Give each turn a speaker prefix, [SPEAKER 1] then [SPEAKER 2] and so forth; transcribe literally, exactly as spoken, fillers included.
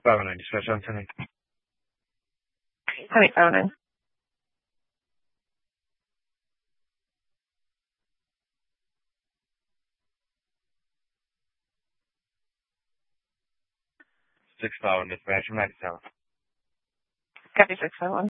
[SPEAKER 1] five oh nine, dispatch on ten.
[SPEAKER 2] Honey, five oh nine.
[SPEAKER 1] six five one, dispatch, ninety-seven.
[SPEAKER 2] Copy six five one.